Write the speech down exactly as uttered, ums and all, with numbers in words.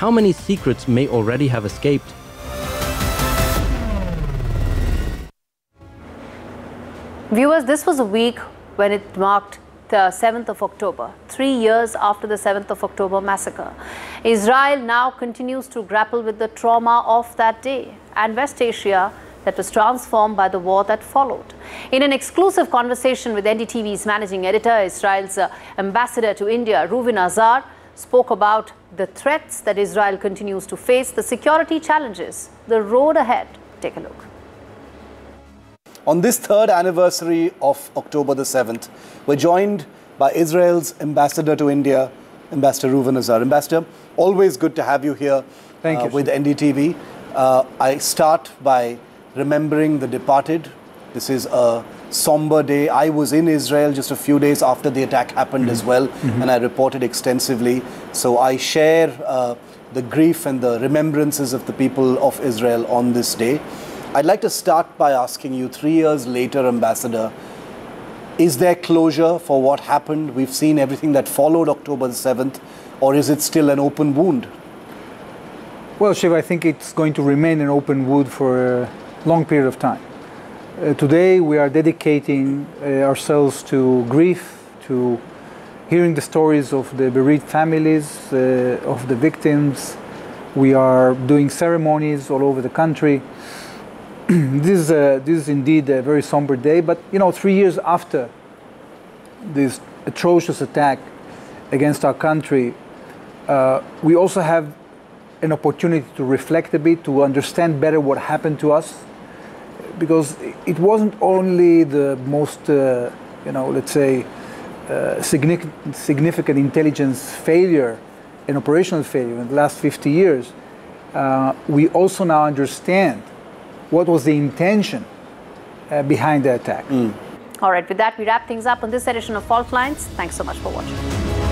how many secrets may already have escaped. Viewers, this was a week when it marked the seventh of October, three years after the seventh of October massacre. Israel now continues to grapple with the trauma of that day and West Asia that was transformed by the war that followed. In an exclusive conversation with N D T V's managing editor, Israel's uh, ambassador to India, Reuven Azar, spoke about the threats that Israel continues to face, the security challenges, the road ahead. Take a look. On this third anniversary of October the seventh, we're joined by Israel's ambassador to India, Ambassador Reuven Azar. Ambassador, always good to have you here Thank uh, you, with N D T V. Uh, I start by remembering the departed. This is a somber day. I was in Israel just a few days after the attack happened mm-hmm. as well, mm-hmm. and I reported extensively. So I share uh, the grief and the remembrances of the people of Israel on this day. I'd like to start by asking you, three years later, Ambassador, is there closure for what happened? We've seen everything that followed October the seventh, or is it still an open wound? Well, Shiv, I think it's going to remain an open wound for a long period of time. Uh, today, we are dedicating uh, ourselves to grief, to hearing the stories of the bereaved families, uh, of the victims. We are doing ceremonies all over the country. This is, a, this is indeed a very somber day, but you know, three years after this atrocious attack against our country, uh, we also have an opportunity to reflect a bit, to understand better what happened to us, because it wasn't only the most, uh, you know, let's say, uh, significant, significant intelligence failure and operational failure in the last fifty years. Uh, we also now understand what was the intention uh, behind the attack. Mm. All right, with that, we wrap things up on this edition of Fault Lines. Thanks so much for watching.